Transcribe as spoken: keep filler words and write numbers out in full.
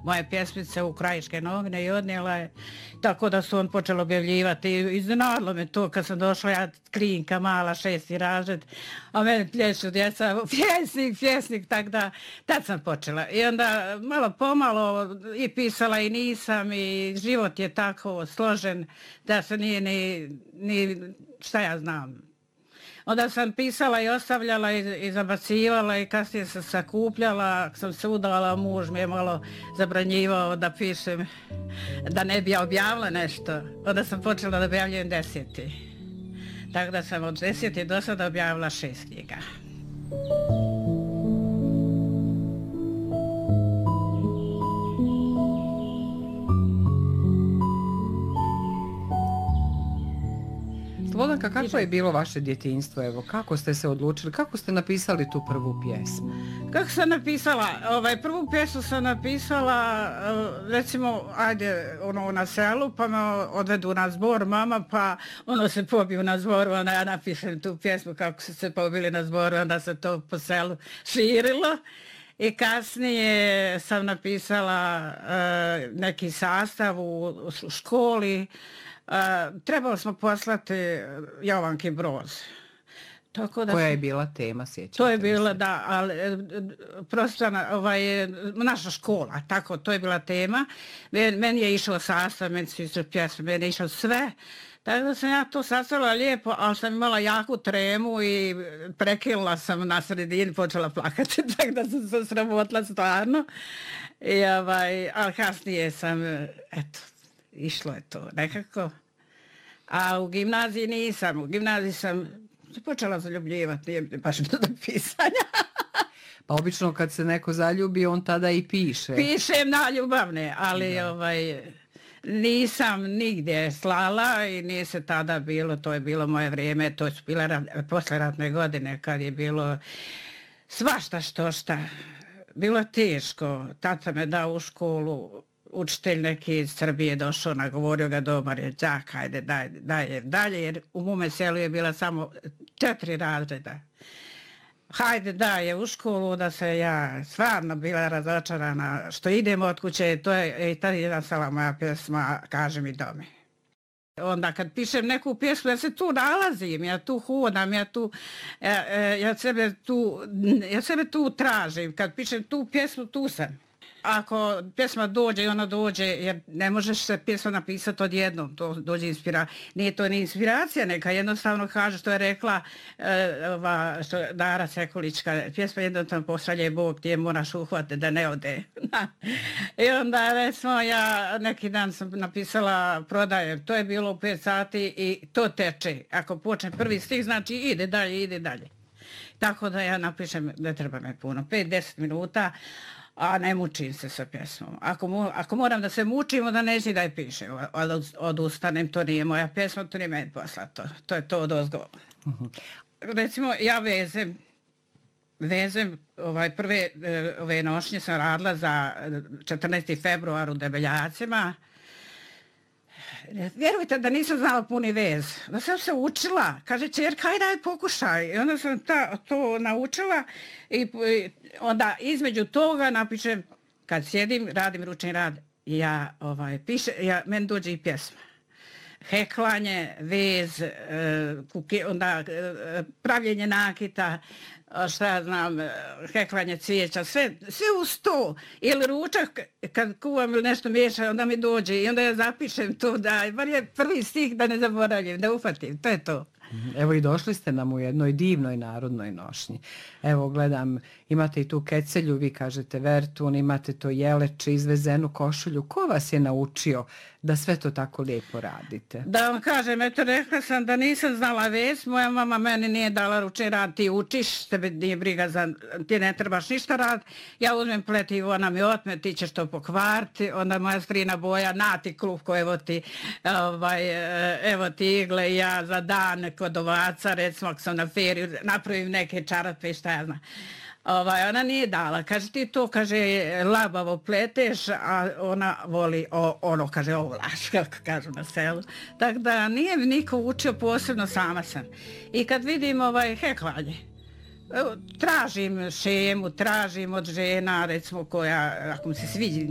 moje pjesmice u Krajiške novine i odnijela je. Tako da su on počeli objavljivati. I iznenadilo me to kad sam došla, ja klinka mala, šesti razred, a meni plješu djeca, pjesnik, pjesnik, tak da, tad sam počela. I onda malo pomalo i pisala i nisam i život je tako složen da se nije ni, ni šta ja znam. Onda sam pisala i ostavljala i, i zabacivala i kasnije sam sakupljala. Ako sam se udala, muž mi je malo zabranjivao da pišem, da ne bi ja objavila nešto. Onda sam počela da objavljujem deseti. Tako da sam od deseti do sada objavila šest knjiga. Slobodanka, kako je bilo vaše djetinjstvo? Evo, kako ste se odlučili? Kako ste napisali tu prvu pjesmu? Kako sam napisala? Ovaj, prvu pjesmu sam napisala, recimo, ajde, ono, na selu, pa me odvedu na zbor mama, pa ono se pobiju na zboru, onda ja napišem tu pjesmu kako su se pobili na zboru, onda se to po selu širilo. I kasnije sam napisala uh, neki sastav u, u školi. Uh, trebali smo poslati Jovanki Broz. Tako da koja je sam, bila tema, sjećate? To je bila, da, ali prosto ovaj, naša škola, tako, to je bila tema. Men, meni je išao sastav, meni su išao pjesme, meni je išao sve. Tako da sam ja to sastavila lijepo, ali sam imala jaku tremu i prekinula sam na sredini, počela plakati, tako da sam se sramotila stvarno. I, ovaj, ali kasnije sam, eto, išlo je to nekako. A u gimnaziji nisam, u gimnaziji sam se počela zaljubljivati, nije baš do pisanja. Pa obično kad se neko zaljubi, on tada i piše. Pišem na ljubavne, ali da. ovaj... Nisam nigdje slala i nije se tada bilo, to je bilo moje vrijeme, to su bile posleratne godine kad je bilo svašta što šta. Bilo teško, tata me dao u školu, učitelj neki iz Srbije došao, nagovorio ga dobar je, đak, hajde, daj, daj, dalje, jer u mome selu je bila samo četiri razreda. Hajde da je u školu, da se ja stvarno bila razočarana što idem od kuće, to je i tada je nastala moja pjesma Kaži mi dome. Onda kad pišem neku pjesmu, ja se tu nalazim, ja tu hodam, ja tu, ja, ja, sebe, tu, ja sebe tu tražim, kad pišem tu pjesmu, tu sam. Ako pjesma dođe i ona dođe, jer ne možeš se pjesma napisati odjednom, to dođe inspiracija. Nije to ni inspiracija, neka jednostavno kaže što je rekla e, ova, što Dara Sekulićka, pjesma jednostavno pošalje Bog, gdje moraš uhvatiti da ne ode. I onda recimo ja neki dan sam napisala Prodajem, to je bilo u pet sati i to teče. Ako počne prvi stih, znači ide dalje, ide dalje. Tako da ja napišem, ne treba me puno, pet do deset minuta, a ne mučim se sa pjesmom. Ako, mu, ako moram da se mučim, onda neću da je pišem. Ali odustanem, to nije moja pjesma, to nije meni poslato. To je to od ozgo. Uh-huh. Recimo, ja vezem, vezem ovaj, prve ove nošnje sam radila za četrnaesti februar u Debeljacima. Vjerujte da nisam znala puni vez. Da sam se učila. Kaže, čerka, ajde, ajde, pokušaj. I onda sam ta, to naučila i, i onda između toga napišem, kad sjedim, radim ručni rad, ja, ovaj, piše, ja, meni dođe i pjesma. Heklanje, vez, e, kuke, onda e, pravljenje nakita, šta ja znam, heklanje cvijeća, sve, sve uz to. Ili ručak, kad kuvam ili nešto miješa, onda mi dođe i onda ja zapišem to, da bar je prvi stih da ne zaboravim, da ufatim, to je to. Evo i došli ste nam u jednoj divnoj narodnoj nošnji. Evo gledam, imate i tu kecelju, vi kažete vertun, imate to jeleče, izvezenu košulju. Ko vas je naučio da sve to tako lijepo radite? Da vam kažem, eto rekla sam da nisam znala vez, moja mama meni nije dala ručni rad, ti učiš, tebe nije briga za, ti ne trebaš ništa rad, ja uzmem pletivo, ona mi otme, ti ćeš to pokvariti, onda moja strina Boja, na ti klupko, evo ti, ovaj, evo ti igle, ja za dan kod ovaca, recimo ako sam na feriju, napravim neke čarape i šta ja znam. Ovaj, ona nije dala, kaže ti to, kaže, labavo pleteš, a ona voli o, ono, kaže, ovlaš, kako kažu na selu. Tako da nije mi niko učio, posebno sama sam. I kad vidim ovaj heklanje, tražim šemu, tražim od žena, recimo, koja, ako mi se sviđi